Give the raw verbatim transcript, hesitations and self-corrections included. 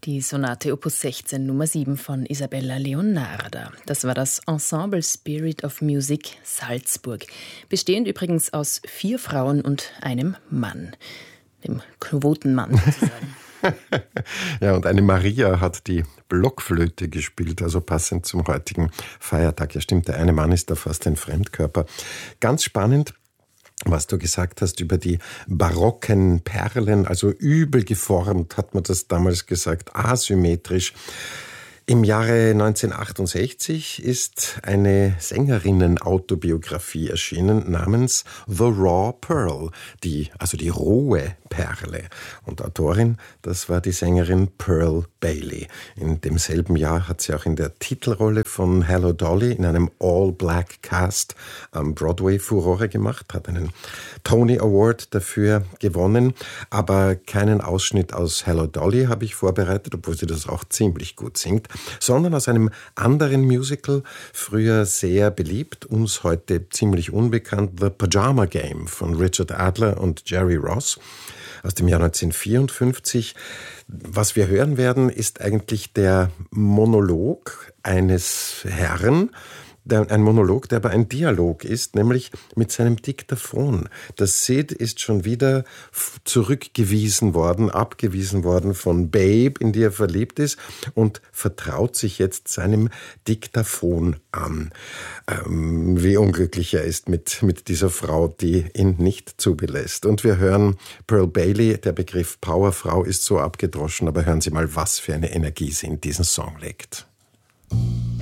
Die Sonate Opus sechzehn Nummer sieben von Isabella Leonarda. Das war das Ensemble Spirit of Music Salzburg. Bestehend übrigens aus vier Frauen und einem Mann. Dem Quotenmann sozusagen. Ja, und eine Maria hat die Blockflöte gespielt, also passend zum heutigen Feiertag. Ja, stimmt, der eine Mann ist da fast ein Fremdkörper. Ganz spannend, was du gesagt hast über die barocken Perlen, also übel geformt, hat man das damals gesagt, asymmetrisch. Im Jahre neunzehnhundertachtundsechzig ist eine Sängerinnen-Autobiografie erschienen namens The Raw Pearl, die, also die rohe Perle. Und Autorin, das war die Sängerin Pearl Bailey. In demselben Jahr hat sie auch in der Titelrolle von Hello Dolly in einem All-Black-Cast am Broadway Furore gemacht, hat einen Tony Award dafür gewonnen, aber keinen Ausschnitt aus Hello Dolly habe ich vorbereitet, obwohl sie das auch ziemlich gut singt, sondern aus einem anderen Musical, früher sehr beliebt, uns heute ziemlich unbekannt, The Pajama Game von Richard Adler und Jerry Ross aus dem Jahr neunzehnhundertvierundfünfzig. Was wir hören werden, ist eigentlich der Monolog eines Herrn, Der, ein Monolog, der aber ein Dialog ist, nämlich mit seinem Diktaphon. Das Sid ist schon wieder zurückgewiesen worden, abgewiesen worden von Babe, in die er verliebt ist, und vertraut sich jetzt seinem Diktaphon an. Ähm, wie unglücklich er ist mit, mit dieser Frau, die ihn nicht zubelässt. Und wir hören Pearl Bailey, der Begriff Powerfrau ist so abgedroschen, aber hören Sie mal, was für eine Energie sie in diesen Song legt.